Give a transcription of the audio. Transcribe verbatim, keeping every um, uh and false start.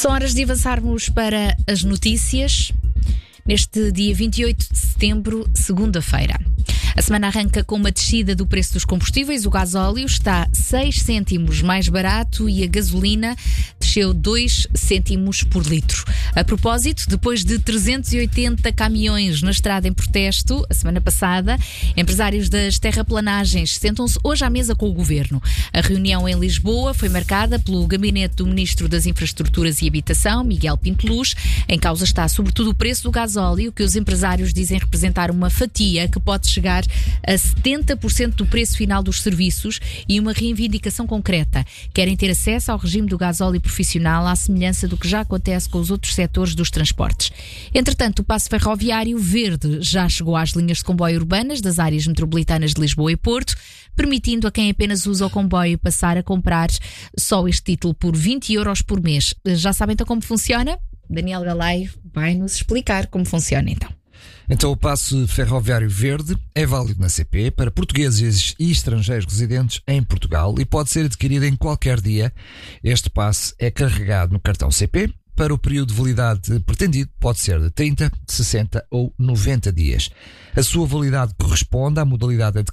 São horas de avançarmos para as notícias neste dia vinte e oito de setembro, segunda-feira. A semana arranca com uma descida do preço dos combustíveis. O gasóleo está seis cêntimos mais barato e a gasolina desceu dois cêntimos por litro. A propósito, depois de trezentos e oitenta caminhões na estrada em protesto, a semana passada, empresários das terraplanagens sentam-se hoje à mesa com o Governo. A reunião em Lisboa foi marcada pelo gabinete do Ministro das Infraestruturas e Habitação, Miguel Pinto Luz. Em causa está sobretudo o preço do gasóleo, que os empresários dizem representar uma fatia que pode chegar a setenta por cento do preço final dos serviços e uma reivindicação concreta. Querem ter acesso ao regime do gasóleo profissional à semelhança do que já acontece com os outros setores dos transportes. Entretanto, o passo ferroviário verde já chegou às linhas de comboio urbanas das áreas metropolitanas de Lisboa e Porto, permitindo a quem apenas usa o comboio passar a comprar só este título por vinte euros por mês. Já sabem então como funciona? Daniel Galaio vai nos explicar como funciona então. Então o passe ferroviário verde é válido na C P para portugueses e estrangeiros residentes em Portugal e pode ser adquirido em qualquer dia. Este passe é carregado no cartão C P. Para o período de validade pretendido pode ser de trinta, sessenta ou noventa dias. A sua validade corresponde à modalidade